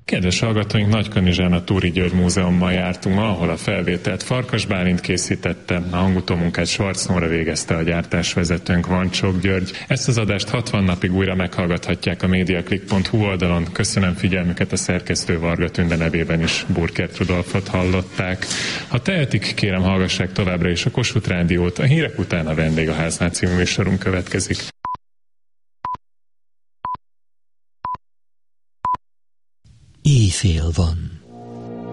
Kedves hallgatóink, Nagykanizsán a Túri György Múzeumban jártunk ma, ahol a felvételt Farkas Bálint készítette, a hangutómunkát Schwarz Nóra végezte, a gyártásvezetőnk Vancsók György. Ezt az adást 60 napig újra meghallgathatják a mediaclick.hu oldalon. Köszönöm figyelmüket, a szerkesztő Varga Tünde nevében is Burkert Rudolfot hallották. Ha tehetik, kérem hallgassák továbbra is a Kossuth Rádiót, a hírek után a Vendégháznál című műsorunk következik. Éjfél van.